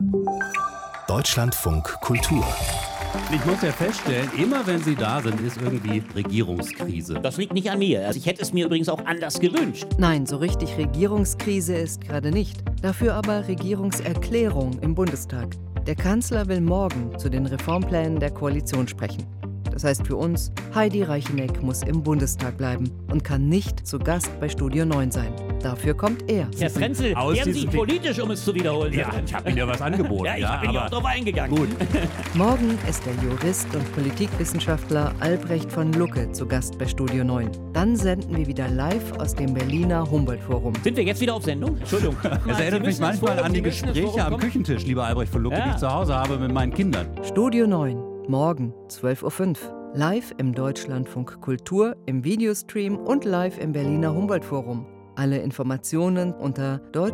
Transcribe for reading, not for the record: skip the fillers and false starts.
Deutschlandfunk Kultur. Ich muss ja feststellen, immer wenn Sie da sind, ist irgendwie Regierungskrise. Das liegt nicht an mir. Also ich hätte es mir übrigens auch anders gewünscht. Nein, so richtig Regierungskrise ist gerade nicht. Dafür aber Regierungserklärung im Bundestag. Der Kanzler will morgen zu den Reformplänen der Koalition sprechen. Das heißt für uns, Heidi Reicheneck muss im Bundestag bleiben und kann nicht zu Gast bei Studio 9 sein. Dafür kommt er. Herr Frenzel, werden Sie politisch, um es zu wiederholen? Ja, ich habe Ihnen ja was angeboten. Ja, ich bin ja auch drauf eingegangen. Gut. Morgen ist der Jurist und Politikwissenschaftler Albrecht von Lucke zu Gast bei Studio 9. Dann senden wir wieder live aus dem Berliner Humboldt-Forum. Sind wir jetzt wieder auf Sendung? Entschuldigung. Es erinnert mich manchmal an die Gespräche am Küchentisch, lieber Albrecht von Lucke, die ich zu Hause habe mit meinen Kindern. Studio 9, morgen 12.05 Uhr. Live im Deutschlandfunk Kultur, im Videostream und live im Berliner Humboldt-Forum. Alle Informationen unter deutschlandfunkkultur.de.